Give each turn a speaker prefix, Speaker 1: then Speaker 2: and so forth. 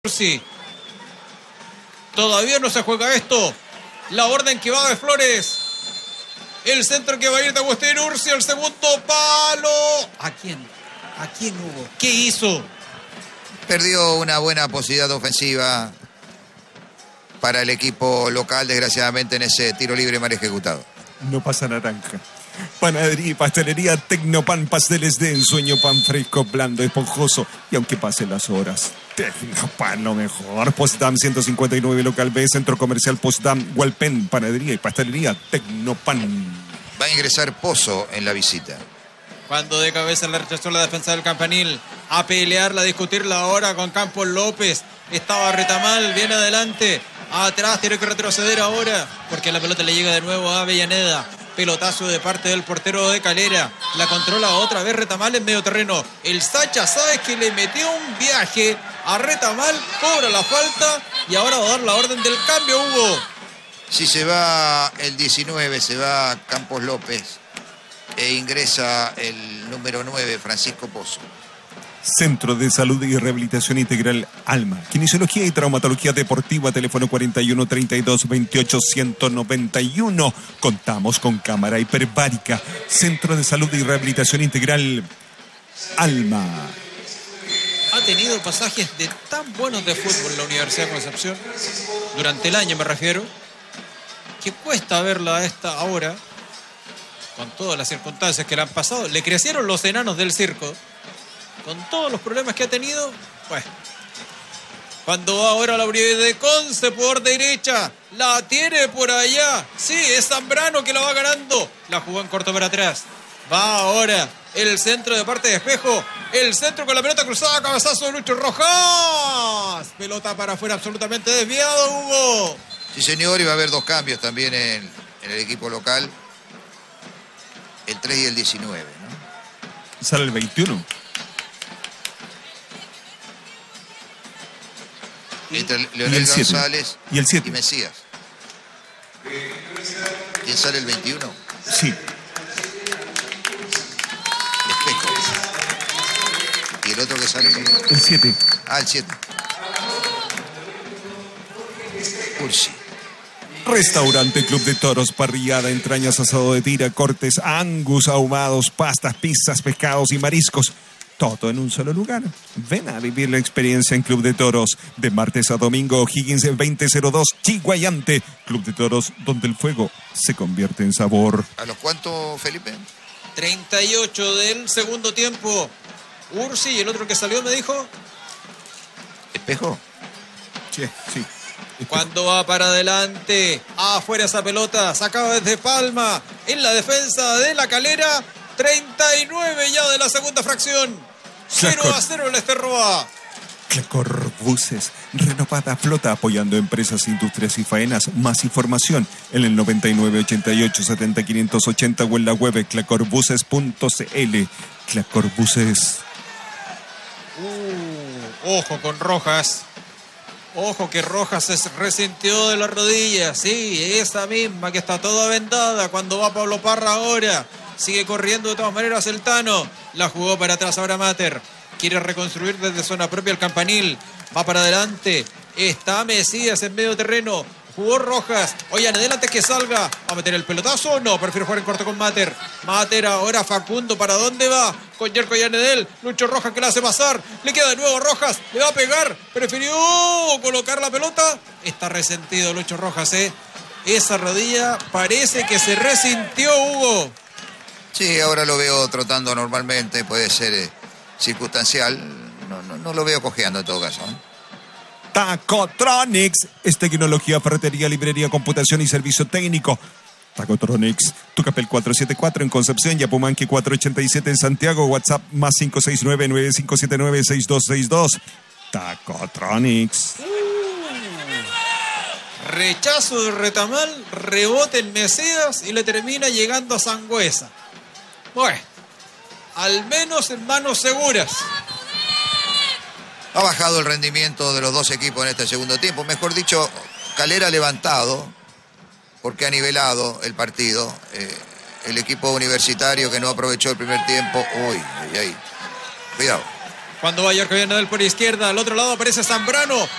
Speaker 1: Ursi. Todavía no se juega esto. La orden que va de Flores. El centro que va a ir de Agustín Ursi. El segundo palo. ¿A quién? ¿A quién hubo? ¿Qué hizo?
Speaker 2: Perdió una buena posibilidad ofensiva para el equipo local, desgraciadamente, en ese tiro libre mal ejecutado.
Speaker 3: No pasa naranja. Panadería y pastelería Tecnopan, pasteles de ensueño, pan fresco, blando, esponjoso. Y aunque pasen las horas, Tecnopan lo mejor. Postdam 159, local B, Centro Comercial Postdam, Hualpén, panadería y pastelería Tecnopan.
Speaker 2: Va a ingresar Pozo en la visita.
Speaker 1: Cuando de cabeza le rechazó la defensa del Campanil. A pelearla, a discutirla ahora con Campos López. Estaba Retamal, viene adelante. Atrás tiene que retroceder ahora, porque la pelota le llega de nuevo a Avellaneda. Pelotazo de parte del portero de Calera. La controla otra vez Retamal en medio terreno. El Sacha Sáez, que le metió un viaje a Retamal, cobra la falta y ahora va a dar la orden del cambio, Hugo.
Speaker 2: Si se va el 19, se va Campos López e ingresa el número 9, Francisco Pozo.
Speaker 3: Centro de Salud y Rehabilitación Integral Alma. Kinesiología y Traumatología Deportiva, teléfono 41 32 28 191. Contamos con cámara hiperbárica. Centro de Salud y Rehabilitación Integral Alma.
Speaker 1: Ha tenido pasajes de tan buenos de fútbol en la Universidad de Concepción, durante el año me refiero, que cuesta verla a esta hora, con todas las circunstancias que le han pasado. Le crecieron los enanos del circo. Con todos los problemas que ha tenido, pues. Cuando va ahora la Uribe de Conce por derecha, la tiene por allá. Sí, es Zambrano que la va ganando. La jugó en corto para atrás. Va ahora el centro de parte de Espejo. El centro con la pelota cruzada, cabezazo de Lucho Rojas. Pelota para afuera, absolutamente desviado, Hugo.
Speaker 2: Sí, señor, y va a haber dos cambios también en el equipo local. El 3 y el 19, ¿no?
Speaker 3: Sale el 21.
Speaker 2: Entre Leonel González
Speaker 3: y el 7
Speaker 2: y Mesías. ¿Quién sale el 21?
Speaker 3: Sí.
Speaker 2: Espejo. ¿Y el otro que sale?
Speaker 3: El 7.
Speaker 2: Ah, el 7. Ursi.
Speaker 3: Restaurante Club de Toros, parrillada, entrañas, asado de tira, cortes, angus, ahumados, pastas, pizzas, pescados y mariscos. Todo en un solo lugar. Ven a vivir la experiencia en Club de Toros. De martes a domingo, Higgins 2002, Chiguayante. Club de Toros, donde el fuego se convierte en sabor.
Speaker 2: ¿A los cuántos, Felipe?
Speaker 1: 38 del segundo tiempo. Ursi, y el otro que salió me dijo.
Speaker 2: ¿Espejo?
Speaker 3: Sí, sí.
Speaker 1: Cuando va para adelante, afuera esa pelota, sacaba desde Palma, en la defensa de la Calera. 39 ya de la segunda fracción. 0-0 el Esterroa.
Speaker 3: Clecor Buses, renovada flota apoyando empresas, industrias y faenas. Más información en el 99 88 70 580 o en la web clecorbuses.cl. Clecor Buses.
Speaker 1: Ojo con Rojas. Ojo que Rojas se resintió de la rodilla. Sí, esa misma que está toda vendada cuando va Pablo Parra ahora. Sigue corriendo de todas maneras el Tano. La jugó para atrás ahora Mater. Quiere reconstruir desde zona propia el Campanil. Va para adelante. Está Mesías en medio terreno. Jugó Rojas. Oye, adelante que salga. ¿Va a meter el pelotazo? No, prefiero jugar en corto con Mater. Mater ahora Facundo. ¿Para dónde va? Con Yerko Yanedel. Lucho Rojas que la hace pasar. Le queda de nuevo Rojas. Le va a pegar. Prefirió colocar la pelota. Está resentido Lucho Rojas, Esa rodilla parece que se resintió, Hugo.
Speaker 2: Sí, ahora lo veo trotando normalmente, puede ser circunstancial. No lo veo cojeando en todo caso.
Speaker 3: Tacotronics es tecnología, ferretería, librería, computación y servicio técnico. Tacotronics, Tucapel 474 en Concepción, Yapumanque 487 en Santiago, WhatsApp más 569-9579-6262. Tacotronics.
Speaker 1: Rechazo de Retamal, rebote en Mesías y le termina llegando a Sangüesa. Bueno, al menos en manos seguras.
Speaker 2: Ha bajado el rendimiento de los dos equipos en este segundo tiempo. Mejor dicho, Calera ha levantado porque ha nivelado el partido. El equipo universitario que no aprovechó el primer tiempo. Uy, cuidado.
Speaker 1: Cuando Bayor que viene del por izquierda, al otro lado aparece Zambrano.